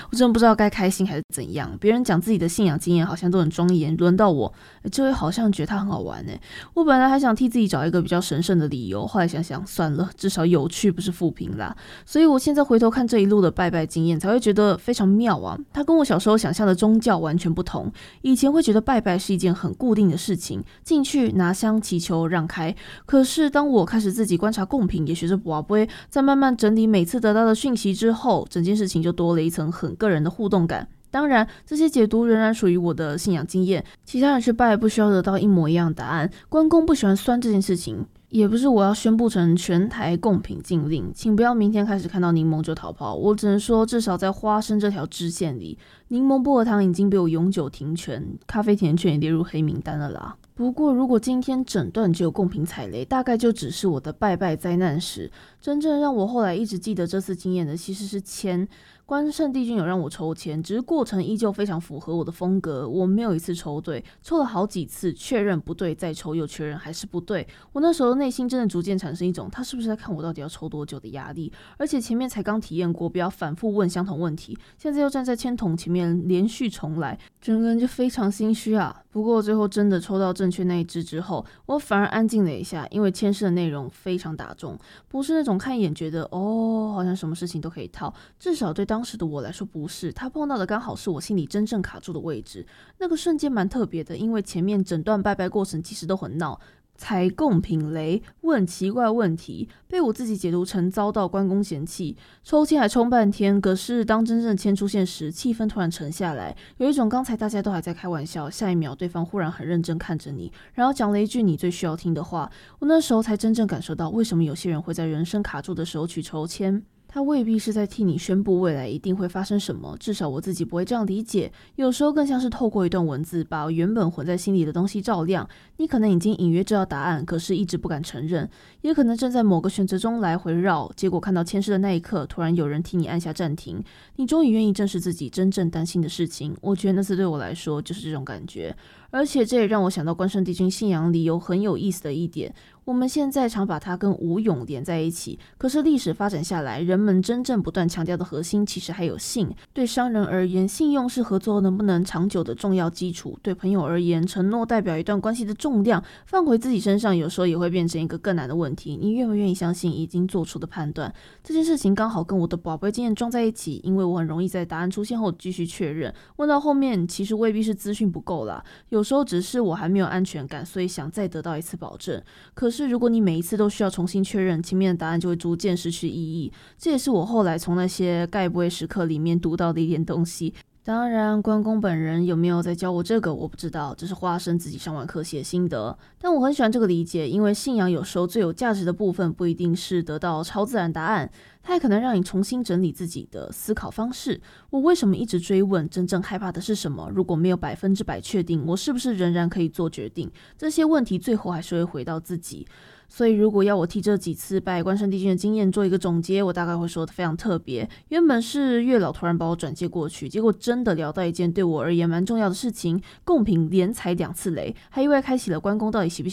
我真的不知道该开心还是怎样。别人讲自己的信仰经验好像都很庄严，轮到我，这位好像觉得他很好玩欸。我本来还想替自己找一个比较神圣的理由，后来想想算了，至少有趣不是负评啦。所以我现在回头看这一路的拜拜经验，才会觉得非常妙啊。它跟我小时候想象的宗教完全不同。以前会觉得拜拜是一件很固定的事情，进去拿香祈求让开。可是当我开始自己观察贡品，也学着跋杯，在慢慢整理每次得到的讯息之后，整件事情就多了一层很个人的互动感。当然，这些解读仍然属于我的信仰经验，其他人去拜不需要得到一模一样的答案。关公不喜欢酸这件事情，也不是我要宣布成全台贡品禁令，请不要明天开始看到柠檬就逃跑。我只能说，至少在花生这条支线里，柠檬薄荷糖已经被我永久停权，咖啡甜圈也列入黑名单了啦。不过如果今天整段只有贡品踩雷，大概就只是我的拜拜灾难史。真正让我后来一直记得这次经验的其实是签。关圣帝君有让我抽签，只是过程依旧非常符合我的风格。我没有一次抽对，抽了好几次，确认不对，再抽又确认还是不对。我那时候内心真的逐渐产生一种他是不是在看我到底要抽多久的压力。而且前面才刚体验过，不要反复问相同问题，现在又站在签筒前面连续重来，整个人就非常心虚啊。不过最后真的抽到正确那一支之后，我反而安静了一下，因为签诗的内容非常打中，不是那种看一眼觉得好像什么事情都可以套，至少对当时的我来说不是。他碰到的刚好是我心里真正卡住的位置，那个瞬间蛮特别的，因为前面整段拜拜过程其实都很闹，踩贡品雷，问奇怪问题，被我自己解读成遭到关公嫌弃，抽签还冲半天。可是当真正的签出现时，气氛突然沉下来，有一种刚才大家都还在开玩笑，下一秒对方忽然很认真看着你，然后讲了一句你最需要听的话。我那时候才真正感受到为什么有些人会在人生卡住的时候去抽签。他未必是在替你宣布未来一定会发生什么，至少我自己不会这样理解。有时候更像是透过一段文字，把原本混在心里的东西照亮。你可能已经隐约知道答案，可是一直不敢承认，也可能正在某个选择中来回绕，结果看到签诗的那一刻，突然有人替你按下暂停，你终于愿意正视自己真正担心的事情。我觉得那次对我来说就是这种感觉。而且这也让我想到关圣帝君信仰里有很有意思的一点，我们现在常把它跟武勇连在一起，可是历史发展下来，人们真正不断强调的核心其实还有信。对商人而言，信用是合作能不能长久的重要基础；对朋友而言，承诺代表一段关系的重量。放回自己身上，有时候也会变成一个更难的问题，你愿不愿意相信已经做出的判断？这件事情刚好跟我的宝贝经验撞在一起，因为我很容易在答案出现后继续确认，问到后面其实未必是资讯不够啦，有时候只是我还没有安全感，所以想再得到一次保证。可是如果你每一次都需要重新确认，前面的答案就会逐渐失去意义。这也是我后来从那些该不会时刻里面读到的一点东西。当然关公本人有没有在教我这个我不知道，这是花生自己上完课写心得。但我很喜欢这个理解，因为信仰有时候最有价值的部分不一定是得到超自然答案，它也可能让你重新整理自己的思考方式。我为什么一直追问真正害怕的是什么？如果没有100%确定，我是不是仍然可以做决定？这些问题最后还是会回到自己。所以如果要我替这几次拜关圣帝君的经验做一个总结，我大概会说的非常特别。原本是月老突然把我转接过去，结果真的聊到一件对我而言蛮重要的事情，贡品连踩2次雷，还意外开启了关公到底喜不